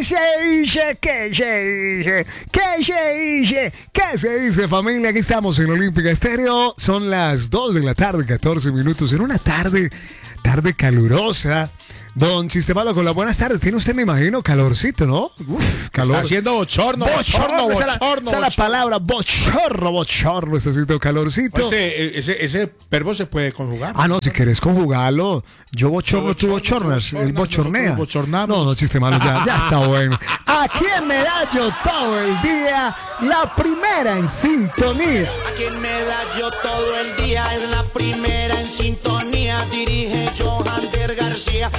¿Qué se dice, familia? Aquí estamos en Olímpica Estéreo. Son las 2 de la tarde, 14 minutos. En una tarde calurosa. Don Sistemalo, con las buenas tardes. Tiene usted, me imagino, calorcito, ¿no? Uf, calor. Está haciendo bochorno. Esa es la palabra, bochorno. Está haciendo calorcito. Pues ese verbo se puede conjugar. Ah, no, si querés conjugarlo. Yo bochorno, tú bochornas. Él bochornea. No, Sistemalo, ya está bueno. Aquí en Medallo todo el día, la primera en sintonía. Aquí en Medallo todo el día es la primera en sintonía. Dirige Johander García.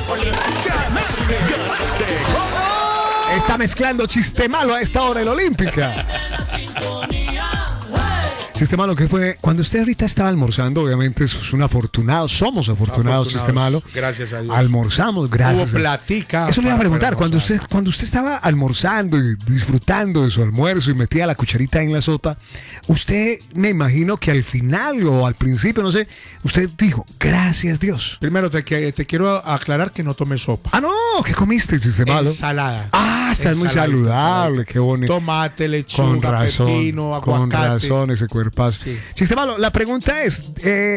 Está mezclando Chiste Malo a esta hora en Olímpica. Chiste Malo, ¿qué fue? Cuando usted ahorita estaba almorzando, obviamente es un afortunado, somos afortunados, Chiste Malo. Gracias a Dios. Almorzamos, gracias. Hubo platica. Eso le iba a preguntar, cuando usted estaba almorzando y disfrutando de su almuerzo y metía la cucharita en la sopa, usted, me imagino que al final o al principio, no sé, usted dijo, gracias Dios. Primero te quiero aclarar que no tomé sopa. Ah, no, ¿qué comiste, Chiste Malo? Ensalada. Ah, estás muy saludable, qué bonito. Tomate, lechuga, pepino, aguacate. Con razón, ese cuerpazo. Sí. Chiste Malo, la pregunta es,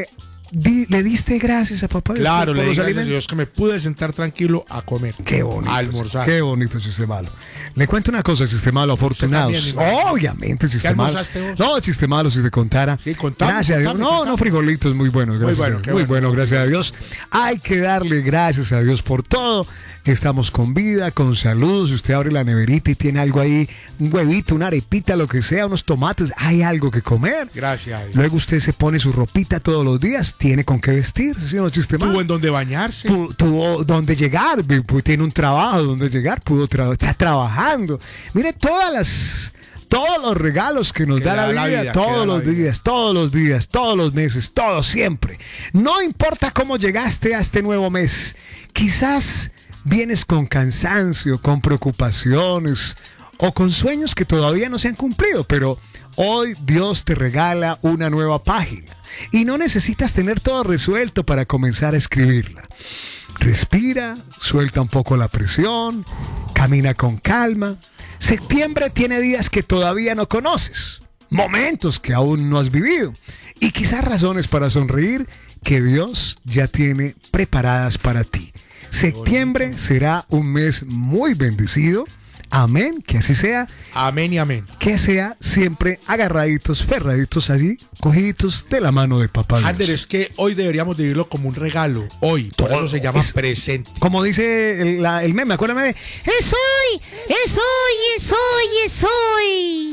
¿le diste gracias a papá? Claro, le di gracias a Dios que me pude sentar tranquilo a comer. Qué bonito. A almorzar. Qué bonito, Chiste Malo. Le cuento una cosa, Chiste Malo, afortunados. Obviamente, Chiste Malo. No, Chiste Malo, si te contara. Sí, gracias a Dios. No, frijolitos, muy buenos. Muy bueno, gracias a Dios. Hay que darle gracias a Dios por todo. Estamos con vida, con salud. Si usted abre la neverita y tiene algo ahí, un huevito, una arepita, lo que sea, unos tomates, hay algo que comer. Gracias a Dios. Luego usted se pone su ropita todos los días, tiene con qué vestir, ¿sí? No, Chiste Malo. Tuvo en dónde bañarse. Tuvo donde llegar, tiene un trabajo donde llegar, está trabajando. Mire todos los regalos que nos da la vida, todos los días, todos los meses, todo siempre. No importa cómo llegaste a este nuevo mes, quizás vienes con cansancio, con preocupaciones o con sueños que todavía no se han cumplido, pero hoy Dios te regala una nueva página y no necesitas tener todo resuelto para comenzar a escribirla. Respira, suelta un poco la presión, camina con calma. Septiembre tiene días que todavía no conoces, momentos que aún no has vivido y quizás razones para sonreír que Dios ya tiene preparadas para ti. Septiembre será un mes muy bendecido. Amén, que así sea. Amén y amén. Que sea siempre agarraditos, ferraditos allí, cogiditos de la mano de papá Dios. Ander, es que hoy deberíamos vivirlo como un regalo. Hoy, por eso se llama presente. Como dice el meme, acuérdame de... Es hoy,